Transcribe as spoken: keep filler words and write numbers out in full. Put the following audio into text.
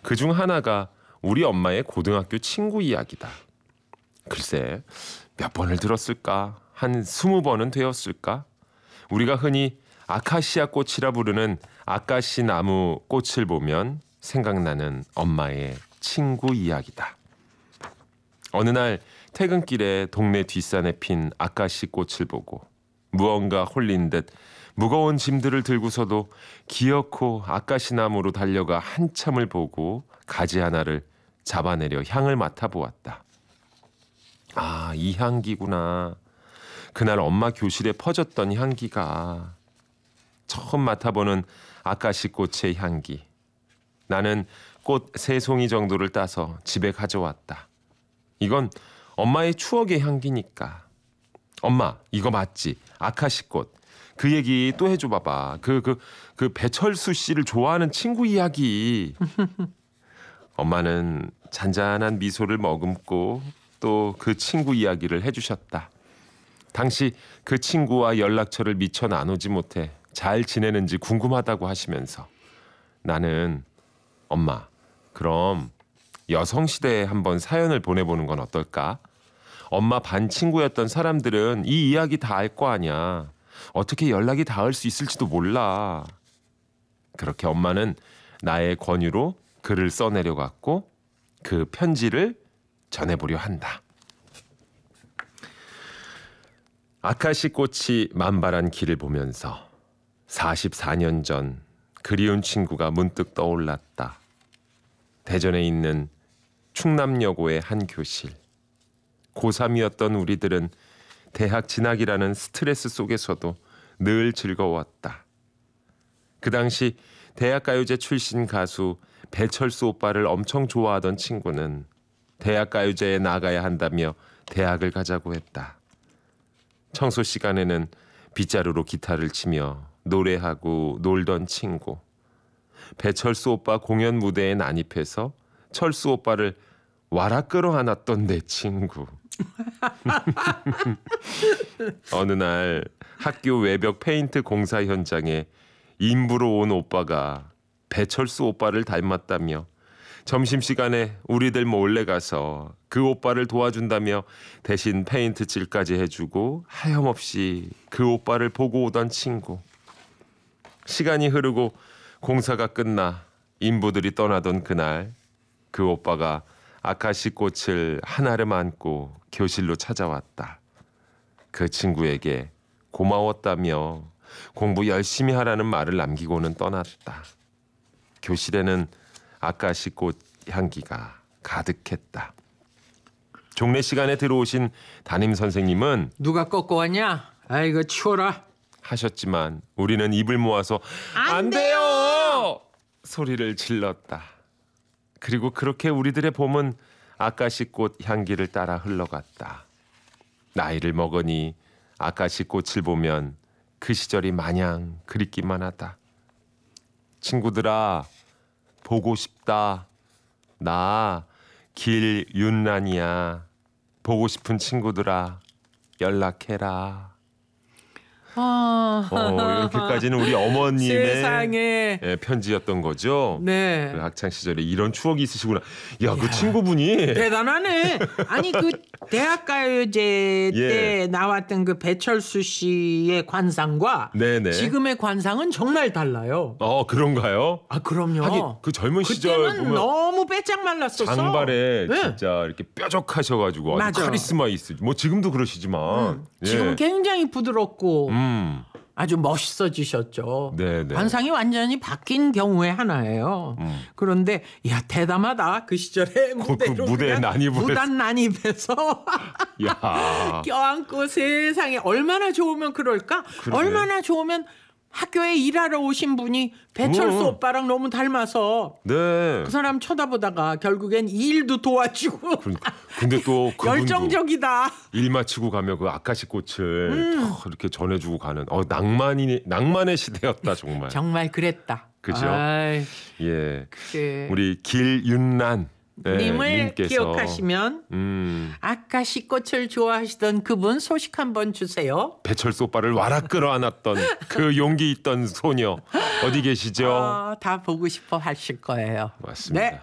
그중 하나가 우리 엄마의 고등학교 친구 이야기다. 글쎄 몇 번을 들었을까? 한 스무 번은 되었을까? 우리가 흔히 아카시아 꽃이라 부르는 아카시 나무 꽃을 보면 생각나는 엄마의 친구 이야기다. 어느 날 퇴근길에 동네 뒷산에 핀 아카시 꽃을 보고 무언가 홀린 듯 무거운 짐들을 들고서도 기어코 아카시 나무로 달려가 한참을 보고 가지 하나를 잡아내려 향을 맡아보았다. 아, 이 향기구나. 그날 엄마 교실에 퍼졌던 향기가. 처음 맡아보는 아카시 꽃의 향기. 나는 꽃 세 송이 정도를 따서 집에 가져왔다. 이건 엄마의 추억의 향기니까. 엄마, 이거 맞지? 아카시 꽃. 그 얘기 또 해줘 봐봐. 그, 그, 그 배철수 씨를 좋아하는 친구 이야기. 엄마는 잔잔한 미소를 머금고 또 그 친구 이야기를 해주셨다. 당시 그 친구와 연락처를 미처 나누지 못해 잘 지내는지 궁금하다고 하시면서 나는 엄마, 그럼 여성시대에 한번 사연을 보내보는 건 어떨까? 엄마 반 친구였던 사람들은 이 이야기 다 알 거 아니야. 어떻게 연락이 닿을 수 있을지도 몰라. 그렇게 엄마는 나의 권유로 글을 써내려갔고 그 편지를 전해보려 한다. 아카시 꽃이 만발한 길을 보면서 사십사 년 전 그리운 친구가 문득 떠올랐다. 대전에 있는 충남여고의 한 교실. 고삼이었던 우리들은 대학 진학이라는 스트레스 속에서도 늘 즐거웠다. 그 당시 대학가요제 출신 가수 배철수 오빠를 엄청 좋아하던 친구는 대학가요제에 나가야 한다며 대학을 가자고 했다. 청소 시간에는 빗자루로 기타를 치며 노래하고 놀던 친구. 배철수 오빠 공연 무대에 난입해서 철수 오빠를 와라 끌어안았던 내 친구. 어느 날 학교 외벽 페인트 공사 현장에 인부로 온 오빠가 배철수 오빠를 닮았다며 점심시간에 우리들 몰래 가서 그 오빠를 도와준다며 대신 페인트 칠까지 해주고 하염없이 그 오빠를 보고 오던 친구. 시간이 흐르고 공사가 끝나 인부들이 떠나던 그날 그 오빠가 아카시 꽃을 한아름 안고 교실로 찾아왔다. 그 친구에게 고마웠다며 공부 열심히 하라는 말을 남기고는 떠났다. 교실에는 아카시 꽃 향기가 가득했다. 종례 시간에 들어오신 담임 선생님은 누가 꺾고 왔냐? 아이고 치워라. 하셨지만 우리는 입을 모아서 안 안 돼요! 소리를 질렀다. 그리고 그렇게 우리들의 봄은 아카시 꽃 향기를 따라 흘러갔다. 나이를 먹으니 아카시 꽃을 보면 그 시절이 마냥 그립기만 하다. 친구들아, 보고 싶다. 나 길윤란이야. 보고 싶은 친구들아, 연락해라. 아, 어, 이렇게까지는 우리 어머님의 세상에. 예, 편지였던 거죠. 네. 그 학창 시절에 이런 추억이 있으시구나. 야, 그 친구분이 대단하네. 아니 그 대학가요제 예. 때 나왔던 그 배철수 씨의 관상과 네네. 지금의 관상은 정말 달라요. 어, 그런가요? 아 그럼요. 하긴 그 젊은 시절 그때는 보면 너무 빼짝 말랐었어. 장발에 네. 진짜 이렇게 뾰족하셔가지고 아주 맞아. 카리스마 있으시. 뭐 지금도 그러시지만 음, 예. 지금 굉장히 부드럽고 음, 아주 멋있어지셨죠. 네네. 관상이 완전히 바뀐 경우의 하나예요. 음. 그런데 야 대담하다. 그 시절에 무대로 그 무대에 그냥 난입을 무단 난입해서 야, 껴안고 세상에 얼마나 좋으면 그럴까? 그러게. 얼마나 좋으면 학교에 일하러 오신 분이 배철수 음. 오빠랑 너무 닮아서 네. 그 사람 쳐다보다가 결국엔 이 일도 도와주고 그러니까. 근데 또 그분도 열정적이다. 일 마치고 가면 그 아카시 꽃을 음. 더 이렇게 전해주고 가는 어 낭만이 낭만의 시대였다 정말. 정말 그랬다. 그죠? 아이, 예, 그 우리 길윤란 네, 님을 님께서 기억하시면 음, 아카시 꽃을 좋아하시던 그분 소식 한번 주세요. 배철수 오빠를 와라 끌어안았던 그 용기 있던 소녀 어디 계시죠? 어, 다 보고 싶어 하실 거예요. 맞습니다. 네.